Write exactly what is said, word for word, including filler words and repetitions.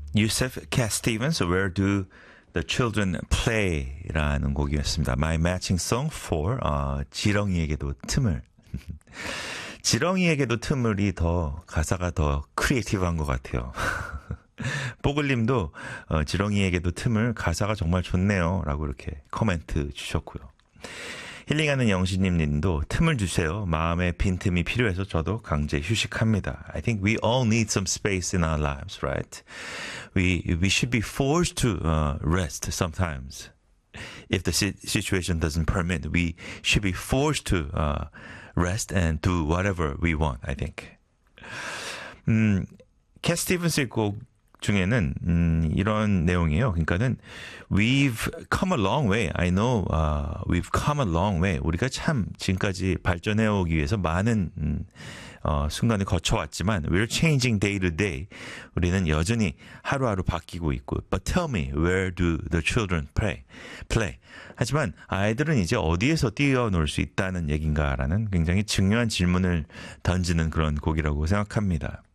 Yusef Cat Stevens, Where Do the Children Play? 라는 곡이었습니다. My matching song for 어, 지렁이에게도 틈을. 지렁이에게도 틈을이 더 가사가 더 크리에이티브한 것 같아요. 뽀글님도 어, 지렁이에게도 틈을 가사가 정말 좋네요 라고 이렇게 코멘트 주셨고요. 힐링하는 영신님 님도 틈을 주세요. 마음의 빈틈이 필요해서 저도 강제 휴식합니다. I think we all need some space in our lives, right? We, we should be forced to uh, rest sometimes. If the situation doesn't permit, we should be forced to uh, rest and do whatever we want, I think. 음, 캣 스티븐스의 곡 중에는 음, 이런 내용이에요. 그러니까는 We've come a long way. I know uh, we've come a long way. 우리가 참 지금까지 발전해 오기 위해서 많은 음, 어, 순간을 거쳐왔지만 We're changing day to day. 우리는 여전히 하루하루 바뀌고 있고 But tell me, where do the children play? play? 하지만 아이들은 이제 어디에서 뛰어놀 수 있다는 얘기인가라는 굉장히 중요한 질문을 던지는 그런 곡이라고 생각합니다.